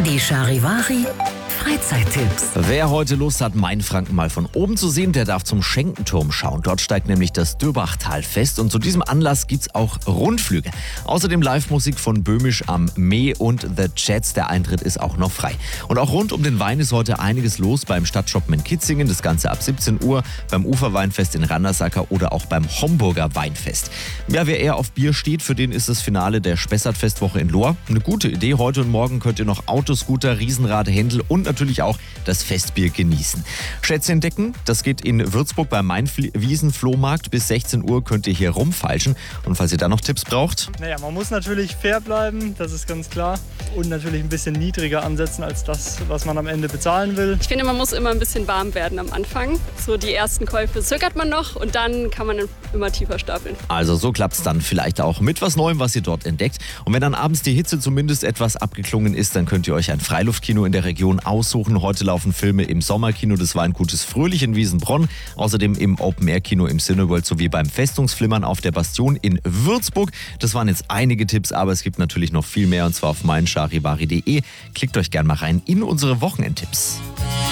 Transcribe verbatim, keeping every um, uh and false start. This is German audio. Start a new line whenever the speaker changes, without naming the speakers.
Die Charivari Freizeittipps.
Wer heute Lust hat, Mainfranken mal von oben zu sehen, der darf zum Schenkenturm schauen. Dort steigt nämlich das Döbachtal fest und zu diesem Anlass gibt's auch Rundflüge. Außerdem Live-Musik von Böhmisch am Mee und The Jets. Der Eintritt ist auch noch frei. Und auch rund um den Wein ist heute einiges los beim Stadtshoppen in Kitzingen. Das Ganze ab siebzehn Uhr, beim Uferweinfest in Randersacker oder auch beim Homburger Weinfest. Ja, wer eher auf Bier steht, für den ist das Finale der Spessart-Festwoche in Lohr eine gute Idee. Heute und morgen könnt ihr noch Autoscooter, Riesenrad, Händel und natürlich auch das Festbier genießen. Schätze entdecken, das geht in Würzburg beim Mainwiesen-Flohmarkt. Bis sechzehn Uhr könnt ihr hier rumfeilschen. Und falls ihr da noch Tipps braucht?
Naja, man muss natürlich fair bleiben, das ist ganz klar. Und natürlich ein bisschen niedriger ansetzen als das, was man am Ende bezahlen will.
Ich finde, man muss immer ein bisschen warm werden am Anfang. So die ersten Käufe zögert man noch und dann kann man immer tiefer stapeln.
Also so klappt es dann vielleicht auch mit was Neuem, was ihr dort entdeckt. Und wenn dann abends die Hitze zumindest etwas abgeklungen ist, dann könnt ihr euch ein Freiluftkino in der Region aussuchen. Heute laufen Filme im Sommerkino des Weingutes Fröhlich in Wiesenbronn, außerdem im Open-Air-Kino im Cineworld sowie beim Festungsflimmern auf der Bastion in Würzburg. Das waren jetzt einige Tipps, aber es gibt natürlich noch viel mehr und zwar auf mein charivari punkt de. Klickt euch gern mal rein in unsere Wochenendtipps.